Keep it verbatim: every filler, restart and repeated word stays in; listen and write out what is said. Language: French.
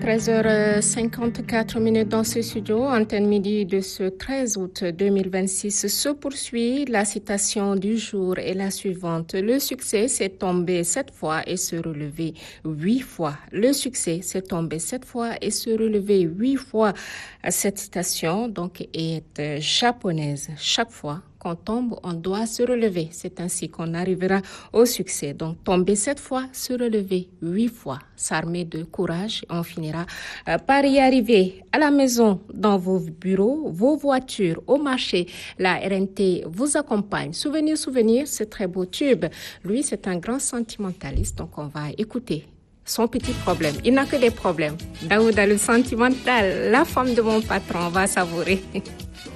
treize heures cinquante-quatre minutes dans ce studio. Antenne midi de ce treize août deux mille vingt-six se poursuit. La citation du jour est la suivante. Le succès, c'est tomber sept fois et se relever huit fois. Le succès, c'est tomber sept fois et se relever huit fois. Cette citation, donc, est japonaise. Chaque fois qu'on tombe, on doit se relever. C'est ainsi qu'on arrivera au succès. Donc, tomber sept fois, se relever huit fois. S'armer de courage, on finira euh, par y arriver. À la maison, dans vos bureaux, vos voitures, au marché, la R N T vous accompagne. Souvenir, souvenir, ce très beau tube. Lui, c'est un grand sentimentaliste, donc on va écouter son petit problème. Il n'a que des problèmes. Daouda, le sentimental, la femme de mon patron, on va savourer.